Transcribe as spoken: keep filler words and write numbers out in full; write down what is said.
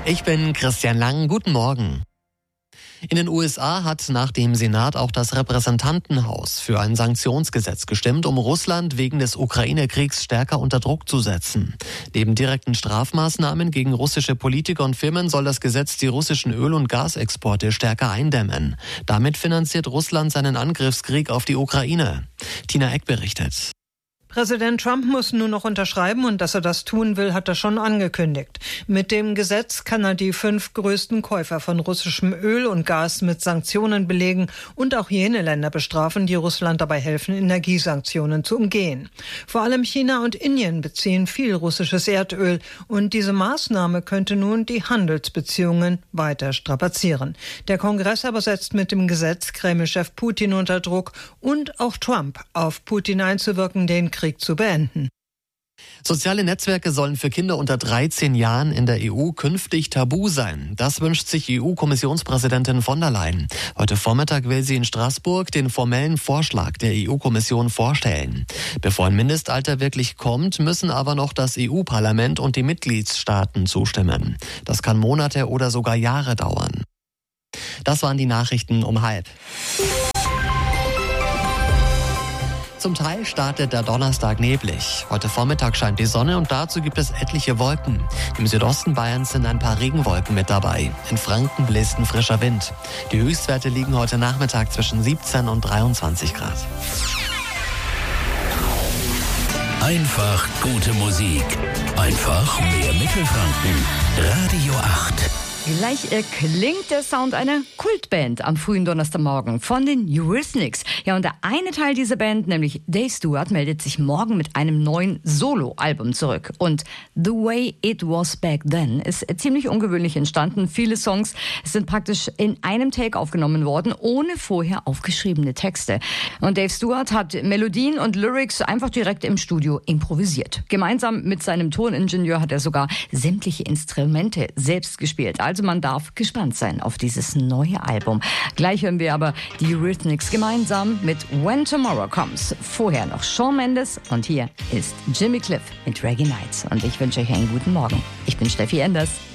Ich bin Christian Lang. Guten Morgen. In den U S A hat nach dem Senat auch das Repräsentantenhaus für ein Sanktionsgesetz gestimmt, um Russland wegen des Ukraine-Kriegs stärker unter Druck zu setzen. Neben direkten Strafmaßnahmen gegen russische Politiker und Firmen soll das Gesetz die russischen Öl- und Gasexporte stärker eindämmen. Damit finanziert Russland seinen Angriffskrieg auf die Ukraine. Tina Eck berichtet. Präsident Trump muss nur noch unterschreiben und dass er das tun will, hat er schon angekündigt. Mit dem Gesetz kann er die fünf größten Käufer von russischem Öl und Gas mit Sanktionen belegen und auch jene Länder bestrafen, die Russland dabei helfen, Energiesanktionen zu umgehen. Vor allem China und Indien beziehen viel russisches Erdöl und diese Maßnahme könnte nun die Handelsbeziehungen weiter strapazieren. Der Kongress aber setzt mit dem Gesetz Kreml-Chef Putin unter Druck und auch Trump auf Putin einzuwirken, den Krieg zu beenden. Soziale Netzwerke sollen für Kinder unter dreizehn Jahren in der E U künftig tabu sein. Das wünscht sich E U-Kommissionspräsidentin von der Leyen. Heute Vormittag will sie in Straßburg den formellen Vorschlag der E U-Kommission vorstellen. Bevor ein Mindestalter wirklich kommt, müssen aber noch das E U-Parlament und die Mitgliedstaaten zustimmen. Das kann Monate oder sogar Jahre dauern. Das waren die Nachrichten um halb. Zum Teil startet der Donnerstag neblig. Heute Vormittag scheint die Sonne und dazu gibt es etliche Wolken. Im Südosten Bayerns sind ein paar Regenwolken mit dabei. In Franken bläst ein frischer Wind. Die Höchstwerte liegen heute Nachmittag zwischen siebzehn und dreiundzwanzig Grad. Einfach gute Musik. Einfach mehr Mittelfranken. Radio acht. Gleich erklingt der Sound einer Kultband am frühen Donnerstagmorgen von den Eurythmics. Ja, und der eine Teil dieser Band, nämlich Dave Stewart, meldet sich morgen mit einem neuen Solo-Album zurück. Und The Way It Was Back Then ist ziemlich ungewöhnlich entstanden. Viele Songs sind praktisch in einem Take aufgenommen worden, ohne vorher aufgeschriebene Texte. Und Dave Stewart hat Melodien und Lyrics einfach direkt im Studio improvisiert. Gemeinsam mit seinem Toningenieur hat er sogar sämtliche Instrumente selbst gespielt. Also man darf gespannt sein auf dieses neue Album. Gleich hören wir aber die Eurythmics gemeinsam mit When Tomorrow Comes. Vorher noch Shawn Mendes und hier ist Jimmy Cliff mit Reggae Nights. Und ich wünsche euch einen guten Morgen. Ich bin Steffi Enders.